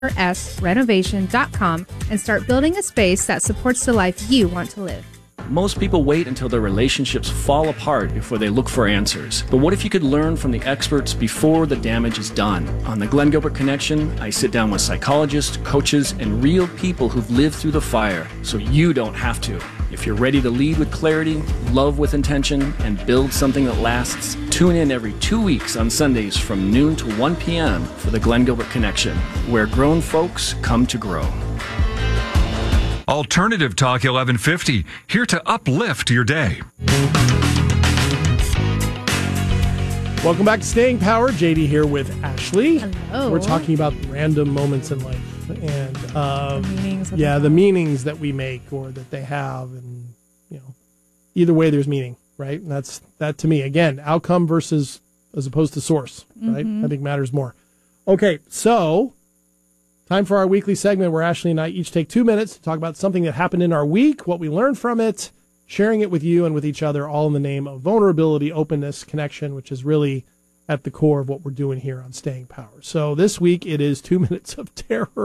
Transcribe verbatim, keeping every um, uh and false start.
s renovation dot com and start building a space that supports the life you want to live. Most people wait until their relationships fall apart before they look for answers. But what if you could learn from the experts before the damage is done? On the Glenn Gilbert Connection, I sit down with psychologists, coaches, and real people who've lived through the fire, so you don't have to. If you're ready to lead with clarity, love with intention, and build something that lasts, tune in every two weeks on Sundays from noon to one p.m. for the Glenn Gilbert Connection, where grown folks come to grow. Alternative Talk eleven fifty, here to uplift your day. Welcome back to Staying Power. J D here with Ashley. Hello. We're talking about random moments in life and um, The meanings that yeah, they the have. meanings that we make or that they have, and you know, either way, there's meaning, right? And that's that to me. Again, outcome versus as opposed to source, right? Mhm. I think matters more. Okay, so. Time for our weekly segment where Ashley and I each take two minutes to talk about something that happened in our week, what we learned from it, sharing it with you and with each other, all in the name of vulnerability, openness, connection, which is really at the core of what we're doing here on Staying Power. So this week it is two minutes of terror.